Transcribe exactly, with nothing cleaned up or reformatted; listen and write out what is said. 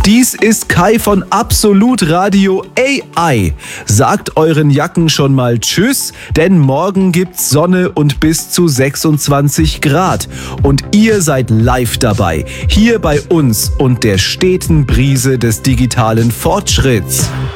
Dies ist Kai von Absolut Radio A I. Sagt euren Jacken schon mal Tschüss, denn morgen gibt's Sonne und bis zu sechsundzwanzig Grad. Und ihr seid live dabei, hier bei uns und der steten Brise des digitalen Fortschritts.